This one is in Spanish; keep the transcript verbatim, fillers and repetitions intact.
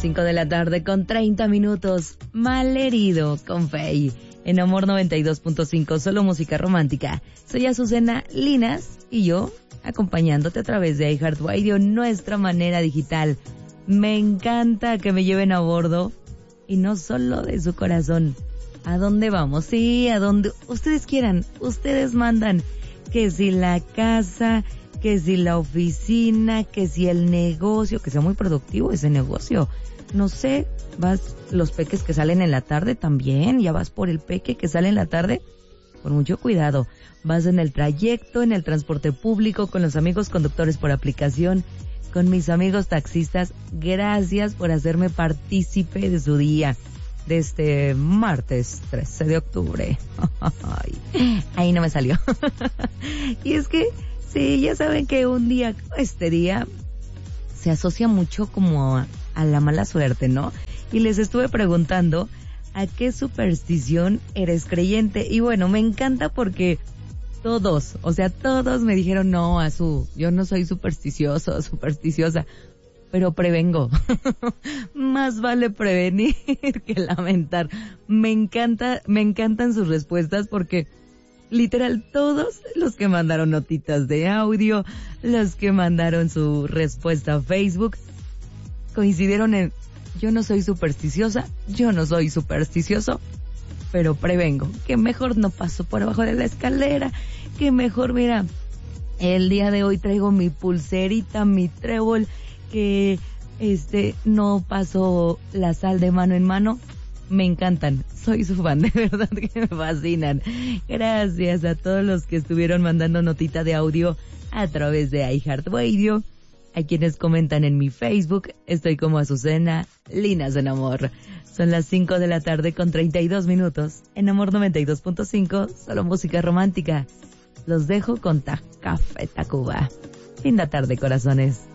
cinco de la tarde con treinta minutos. Malherido con Fey. En Amor noventa y dos punto cinco, solo música romántica. Soy Azucena Linas y yo acompañándote a través de iHeartRadio, nuestra manera digital. Me encanta que me lleven a bordo y no solo de su corazón. ¿A dónde vamos? Sí, a donde ustedes quieran. Ustedes mandan. Que si la casa, que si la oficina, que si el negocio, que sea muy productivo ese negocio. No sé, vas los peques que salen en la tarde también, ya vas por el peque que sale en la tarde, con mucho cuidado. Vas en el trayecto, en el transporte público, con los amigos conductores por aplicación, con mis amigos taxistas. Gracias por hacerme partícipe de su día, de este martes trece de octubre. Ahí no me salió. Y es que, sí, ya saben que un día, este día, se asocia mucho como a, a la mala suerte, ¿no? Y les estuve preguntando a qué superstición eres creyente. Y bueno, me encanta porque todos, o sea, todos me dijeron, no, Azu, yo no soy supersticioso, supersticiosa, pero prevengo. Más vale prevenir que lamentar. Me encanta, me encantan sus respuestas porque literal todos los que mandaron notitas de audio, los que mandaron su respuesta a Facebook, coincidieron en, yo no soy supersticiosa, yo no soy supersticioso, pero prevengo, que mejor no paso por abajo de la escalera, que mejor, mira, el día de hoy traigo mi pulserita, mi trébol, que este no paso la sal de mano en mano. Me encantan, soy su fan, de verdad que me fascinan. Gracias a todos los que estuvieron mandando notita de audio a través de iHeartRadio, a quienes comentan en mi Facebook. Estoy como Azucena Linas en Amor. Son las cinco de la tarde con treinta y dos minutos. En Amor noventa y dos punto cinco, solo música romántica. Los dejo con Ta Café Tacuba. Linda tarde, corazones.